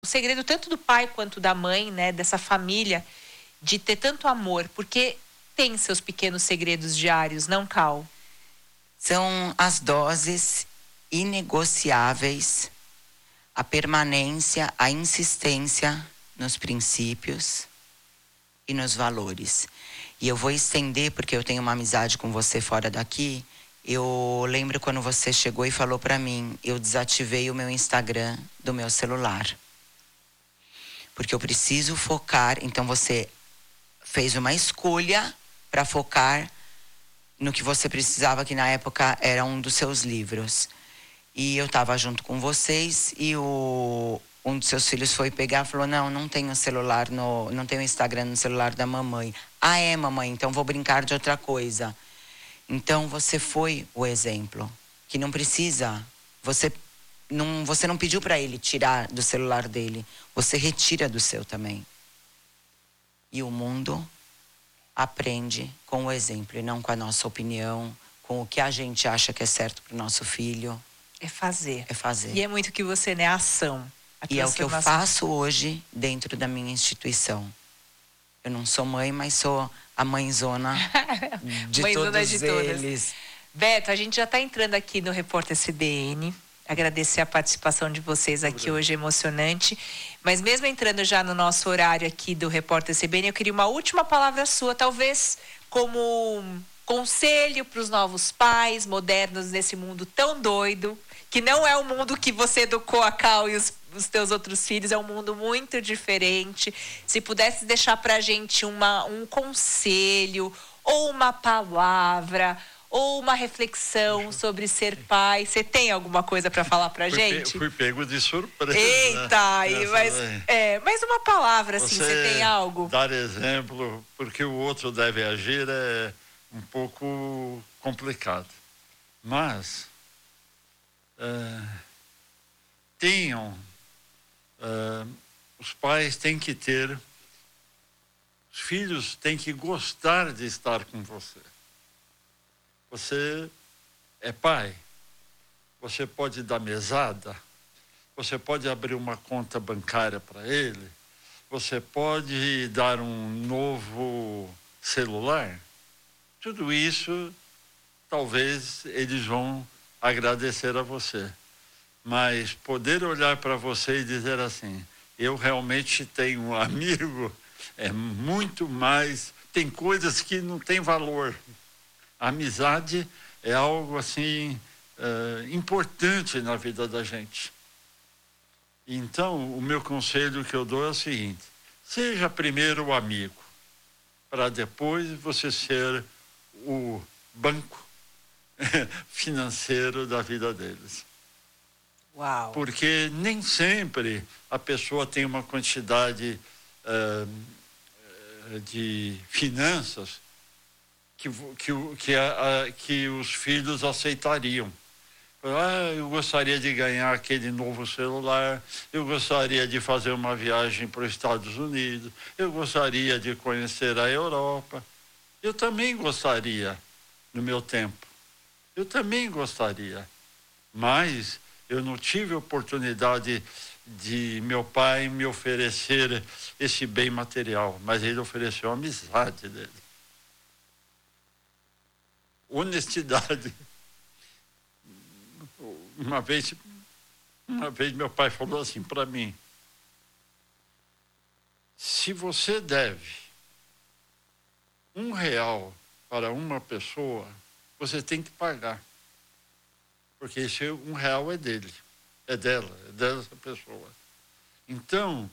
o segredo tanto do pai quanto da mãe, né, dessa família, de ter tanto amor, porque tem seus pequenos segredos diários, não, Cal? São as doses inegociáveis, a permanência, a insistência nos princípios e nos valores. E eu vou estender, porque eu tenho uma amizade com você fora daqui. Eu lembro quando você chegou e falou para mim, eu desativei o meu Instagram do meu celular. Porque eu preciso focar. Então você fez uma escolha para focar no que você precisava, que na época era um dos seus livros. E eu estava junto com vocês e um dos seus filhos foi pegar e falou, não tenho celular, não tenho Instagram no celular da mamãe. Ah, é, mamãe, então vou brincar de outra coisa. Então você foi o exemplo, que não precisa, você não pediu para ele tirar do celular dele, você retira do seu também. E o mundo aprende com o exemplo e não com a nossa opinião, com o que a gente acha que é certo para o nosso filho. É fazer. É fazer. E é muito que você, né? A ação. E é o que eu faço hoje dentro da minha instituição. Eu não sou mãe, mas sou a mãezona de mãezona todos de eles. Todas. Beto, a gente já está entrando aqui no Repórter CBN. Agradecer a participação de vocês aqui hoje, emocionante. Mas mesmo entrando já no nosso horário aqui do Repórter CBN, eu queria uma última palavra sua, talvez como conselho para os novos pais modernos nesse mundo tão doido, que não é o mundo que você educou a Cal e os teus outros filhos, é um mundo muito diferente. Se pudesse deixar para a gente um conselho ou uma palavra ou uma reflexão sobre ser pai. Você tem alguma coisa para falar pra gente? Fui pego de surpresa. Eita, mas uma palavra assim, você tem algo? Dar exemplo, porque o outro deve agir é um pouco complicado. Mas os pais têm que ter, os filhos têm que gostar de estar com você. Você é pai, você pode dar mesada, você pode abrir uma conta bancária para ele, você pode dar um novo celular. Tudo isso, talvez eles vão agradecer a você. Mas poder olhar para você e dizer assim, eu realmente tenho um amigo, é muito mais, tem coisas que não tem valor. A amizade é algo assim importante na vida da gente. Então, o meu conselho que eu dou é o seguinte: seja primeiro o amigo, para depois você ser o banco financeiro da vida deles. Uau. Porque nem sempre a pessoa tem uma quantidade de finanças que os filhos aceitariam. Eu gostaria de ganhar aquele novo celular, eu gostaria de fazer uma viagem para os Estados Unidos, eu gostaria de conhecer a Europa. Eu também gostaria, no meu tempo. Eu também gostaria. Mas eu não tive oportunidade de meu pai me oferecer esse bem material, mas ele ofereceu a amizade dele. Honestidade. Uma vez meu pai falou assim para mim: se você deve R$1 para uma pessoa, você tem que pagar, porque esse R$1 é dele, é dessa pessoa. Então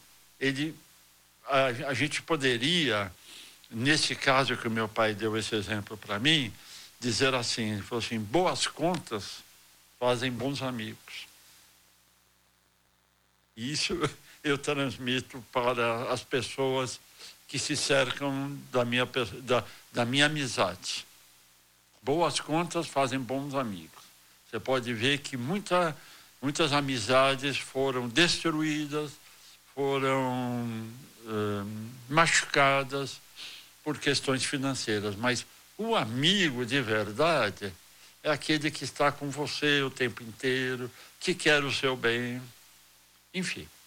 a gente poderia, nesse caso que o meu pai deu esse exemplo para mim, dizer assim, ele falou assim: boas contas fazem bons amigos. Isso eu transmito para as pessoas que se cercam da minha amizade. Boas contas fazem bons amigos. Você pode ver que muitas amizades foram destruídas, foram machucadas por questões financeiras, mas o amigo de verdade é aquele que está com você o tempo inteiro, que quer o seu bem, enfim.